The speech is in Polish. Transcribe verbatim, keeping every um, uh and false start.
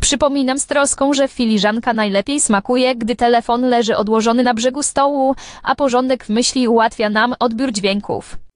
Przypominam z troską, że filiżanka najlepiej smakuje, gdy telefon leży odłożony na brzegu stołu, a porządek w myśli ułatwia nam odbiór dźwięków.